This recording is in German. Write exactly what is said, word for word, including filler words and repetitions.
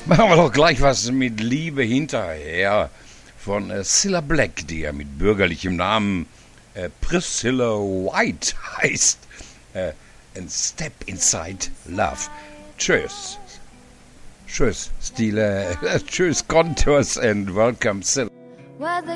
Machen wir doch gleich was mit Liebe hinterher von äh, Cilla Black, die ja mit bürgerlichem Namen äh, Priscilla White heißt. Äh, and Step Inside Love. Tschüss. Tschüss, Stile. Tschüss, Contours and welcome, Cilla. Where the